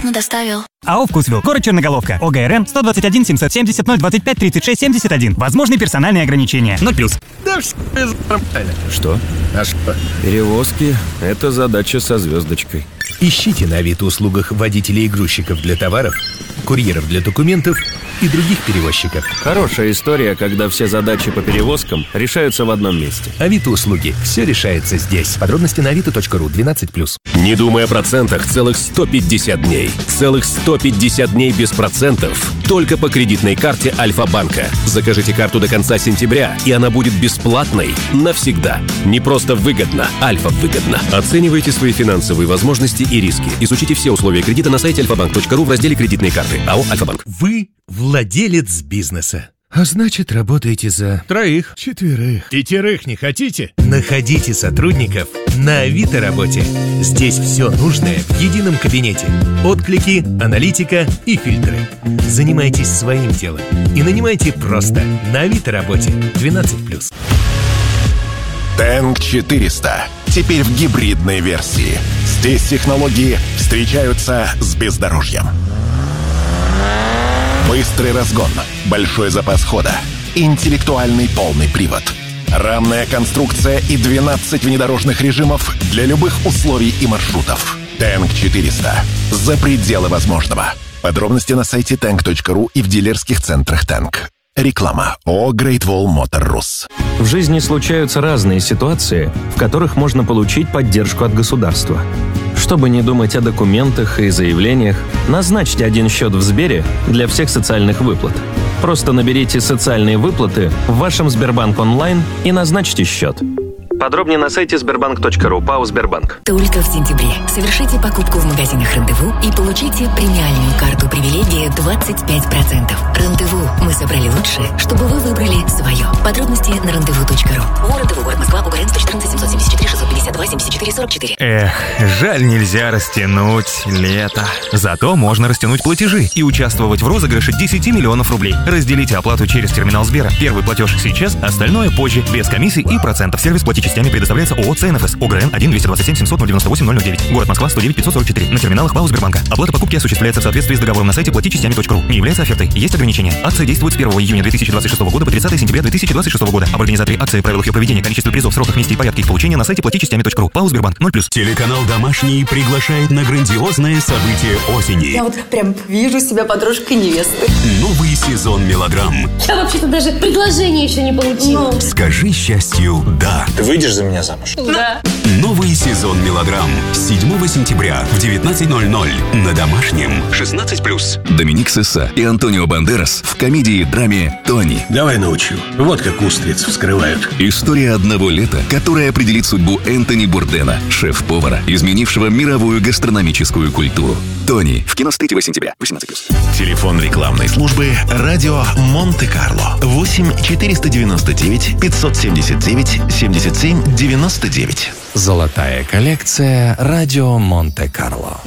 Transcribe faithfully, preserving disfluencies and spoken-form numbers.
Приятно доставил. АО «Вкусвилл», город Черноголовка, ОГРН сто двадцать один семьсот семьдесят ноль двадцать пять тридцать шесть семьдесят один. Возможны персональные ограничения. ноль плюс. Да что? А что? Перевозки – это задача со звездочкой. Ищите на Авито-услугах водителей и грузчиков для товаров, курьеров для документов и других перевозчиков. Хорошая история, когда все задачи по перевозкам решаются в одном месте. Авито-услуги. Все решается здесь. Подробности на авито точка ру. двенадцать плюс. Не думай о процентах целых сто пятьдесят дней. Целых сто пятьдесят дней без процентов. Только по кредитной карте Альфа-банка. Закажите карту до конца сентября, и она будет бесплатной навсегда. Не просто выгодно, Альфа выгодно. Оценивайте свои финансовые возможности и риски. Изучите все условия кредита на сайте альфа банк точка ру в разделе «Кредитные карты». АО «Альфа-банк». Вы владелец бизнеса. А значит, работаете за... Троих. Четверых. Пятерых не хотите? Находите сотрудников на Авито работе. Здесь все нужное в едином кабинете. Отклики, аналитика и фильтры. Занимайтесь своим делом и нанимайте просто на Авито работе. двенадцать плюс. Тэнк четыреста. Теперь в гибридной версии. Здесь технологии встречаются с бездорожьем. Быстрый разгон, большой запас хода, интеллектуальный полный привод, рамная конструкция и двенадцать внедорожных режимов для любых условий и маршрутов. Тэнк четыреста. За пределы возможного. Подробности на сайте тэнк точка ру и в дилерских центрах Тэнк. Реклама. ООО Great Wall Motor Rus. В жизни случаются разные ситуации, в которых можно получить поддержку от государства. Чтобы не думать о документах и заявлениях, назначьте один счет в Сбере для всех социальных выплат. Просто наберите «Социальные выплаты» в вашем Сбербанк онлайн и назначьте счет. Подробнее на сайте сбербанк точка ру. ПАО «Сбербанк». Только в сентябре совершите покупку в магазинах «Рандеву» и получите премиальную карту «Привилегия» двадцать пять процентов. «Рандеву». Мы собрали лучшее, чтобы вы выбрали свое. Подробности на рандеву точка ру. ООО «Рандеву», город Москва, УГРН сто четырнадцать семьсот семьдесят четыре шестьсот пятьдесят два семьдесят четыре сорок четыре. Эх, жаль, нельзя растянуть лето. Зато можно растянуть платежи и участвовать в розыгрыше десять миллионов рублей. Разделите оплату через терминал Сбера. Первый платеж сейчас, остальное позже, без комиссий и процентов. Сервис плати частями предоставляется ООО ЦНФС. ОГРН один двести двадцать семь семьсот девяносто восемь ноль девять. Город Москва, сто девять пятьсот сорок четыре. На терминалах ПАО «Сбербанка». Оплата покупки осуществляется в соответствии с договором на сайте плати частями точка ру. Не является офертой. Есть ограничения. Акция действует с первого июня две тысячи двадцать шестого года по тридцатое сентября две тысячи двадцать шестого года. Об организаторе акции, правилах ее проведения, количестве призов, сроках, месте и порядке их получения на сайте плати частями точка ру. ПАО «Сбербанк». ноль плюс. Телеканал «Домашний» приглашает на грандиозное событие осени. Я вот прям вижу себя подружкой невесты. Новый сезон мелодрам. Я вообще-то даже предложение еще не получила. Но... Скажи счастью «да». Ты выйдешь за меня замуж? Да. Новый сезон мелодрам. седьмого сентября в девятнадцать ноль ноль на Домашнем. шестнадцать плюс. Доминик Сесса и Антонио Бандерас в комедии-драме «Тони». Давай научу. Вот как устриц вскрывают. История одного лета, которая определит судьбу Энтони Бурдена, шеф-повара, изменившего мировую гастрономическую культуру. «Тони» в кино с третьего сентября. восемнадцать плюс. Телефон рекламной службы «Радио Монте-Карло». восемь четыреста девяносто девять пятьсот семьдесят девять семьдесят семь девяносто девять. Золотая коллекция «Радио Монте-Карло».